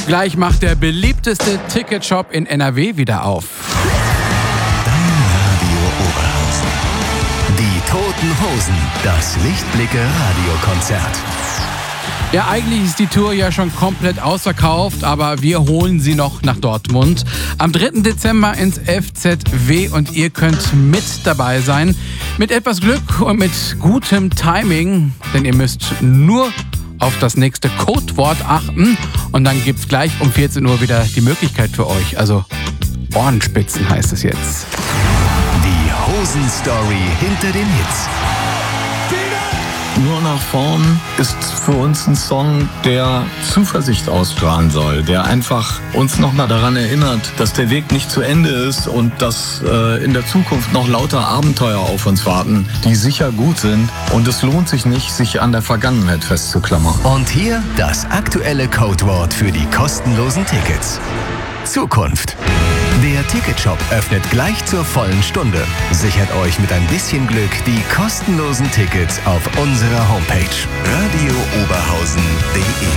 Gleich macht der beliebteste Ticketshop in NRW wieder auf. Dein Radio Oberhausen. Die Toten Hosen. Das Lichtblicke-Radiokonzert. Ja, eigentlich ist die Tour ja schon komplett ausverkauft, aber wir holen sie noch nach Dortmund. Am 3. Dezember ins FZW und ihr könnt mit dabei sein. Mit etwas Glück und mit gutem Timing, denn ihr müsst nur auf das nächste Codewort achten und dann gibt's gleich um 14 Uhr wieder die Möglichkeit für euch. Also Ohrenspitzen heißt es jetzt. Die Hosen-Story hinter den Hits. Nur nach vorn ist für uns ein Song, der Zuversicht ausstrahlen soll, der einfach uns nochmal daran erinnert, dass der Weg nicht zu Ende ist und dass in der Zukunft noch lauter Abenteuer auf uns warten, die sicher gut sind und es lohnt sich nicht, sich an der Vergangenheit festzuklammern. Und hier das aktuelle Codewort für die kostenlosen Tickets. Zukunft. Der Ticketshop öffnet gleich zur vollen Stunde. Sichert euch mit ein bisschen Glück die kostenlosen Tickets auf unserer Homepage radiooberhausen.de.